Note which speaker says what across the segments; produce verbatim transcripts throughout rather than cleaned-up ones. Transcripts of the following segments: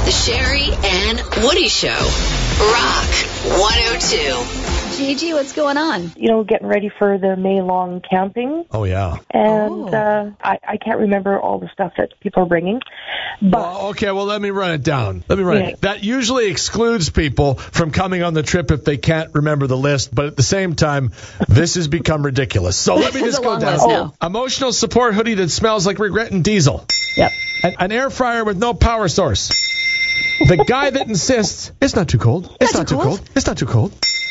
Speaker 1: The Sherry and Woody Show. Rock one oh two.
Speaker 2: Gigi, what's going on?
Speaker 3: You know, getting ready for the May-long camping.
Speaker 4: Oh, yeah.
Speaker 3: And
Speaker 2: Oh.
Speaker 3: uh, I, I can't remember all the stuff that people are bringing. But
Speaker 4: Well, okay, well, let me run it down. Let me run
Speaker 3: Yeah.
Speaker 4: it. That usually excludes people from coming on the trip if they can't remember the list, but at the same time, this has become ridiculous. So let me
Speaker 2: It's
Speaker 4: just
Speaker 2: a
Speaker 4: go
Speaker 2: long
Speaker 4: down.
Speaker 2: list now.
Speaker 4: Emotional support hoodie that smells like regret and diesel.
Speaker 2: Yep.
Speaker 4: An, an air fryer with no power source. The guy that insists, it's not too cold. It's
Speaker 2: Not
Speaker 4: not,
Speaker 2: too
Speaker 4: too
Speaker 2: cold.
Speaker 4: cold. It's not too cold.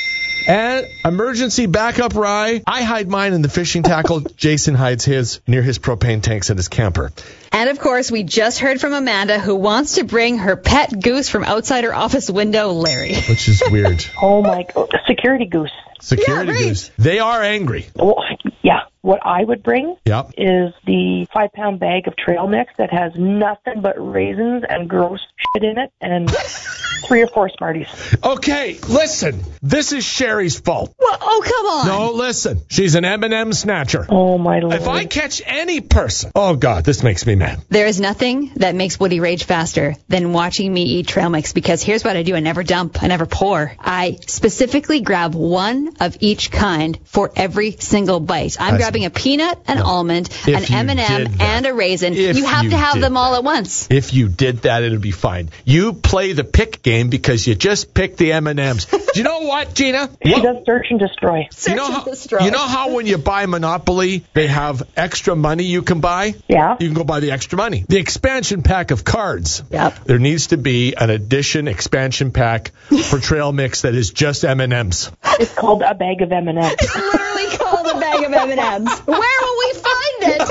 Speaker 4: And emergency backup rye. I hide mine in the fishing tackle. Jason hides his near his propane tanks in his camper.
Speaker 2: And of course, we just heard from Amanda, who wants to bring her pet goose from outside her office window, Larry.
Speaker 4: Which is weird.
Speaker 3: oh my God, security goose.
Speaker 4: Security
Speaker 2: Yeah, right.
Speaker 4: goose. They are angry.
Speaker 3: Well, yeah, what I would bring
Speaker 4: Yep.
Speaker 3: is the five-pound bag of trail mix that has nothing but raisins and gross shit in it, and three or four Smarties.
Speaker 4: Okay, listen. This is Sherry's fault.
Speaker 2: Well, oh, come on.
Speaker 4: No, listen. She's an M and M snatcher.
Speaker 3: Oh my Lord.
Speaker 4: If I catch any person, oh God, this makes me mad.
Speaker 2: There is nothing that makes Woody rage faster than watching me eat trail mix, because here's what I do. I never dump. I never pour. I specifically grab one of each kind for every single bite. I'm
Speaker 4: I see.
Speaker 2: grabbing a peanut, an almond,
Speaker 4: If
Speaker 2: an
Speaker 4: you
Speaker 2: M and M,
Speaker 4: did that.
Speaker 2: and a raisin.
Speaker 4: If
Speaker 2: You have
Speaker 4: you
Speaker 2: to have
Speaker 4: did
Speaker 2: them all
Speaker 4: that.
Speaker 2: at once.
Speaker 4: If you did that, it would be fine. You play the pick game because you just picked the M and M's. Do you know what, Gina?
Speaker 3: She
Speaker 4: What-
Speaker 3: does search and destroy.
Speaker 4: You know,
Speaker 2: Search
Speaker 4: how,
Speaker 2: and destroy.
Speaker 4: you know how when you buy Monopoly, they have extra money you can buy?
Speaker 3: Yeah.
Speaker 4: You can go buy the extra money. The expansion pack of cards.
Speaker 2: Yep.
Speaker 4: There needs to be an addition expansion pack for trail mix that is just M and M's.
Speaker 3: It's called a bag of M and M's.
Speaker 2: Literally called a bag of M and M's. Where will we find it?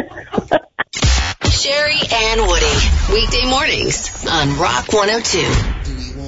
Speaker 1: Sherry and Woody. Weekday mornings on Rock one oh two.